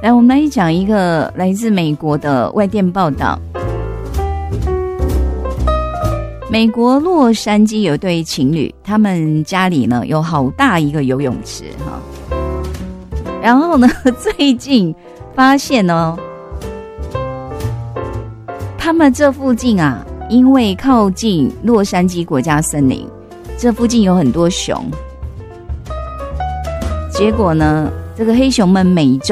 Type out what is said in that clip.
来，我们来讲一个来自美国的外电报道。美国洛杉矶有对情侣，他们家里呢有好大一个游泳池哈。然后呢，最近发现呢，他们这附近啊，因为靠近洛杉矶国家森林，这附近有很多熊。结果呢，这个黑熊们每周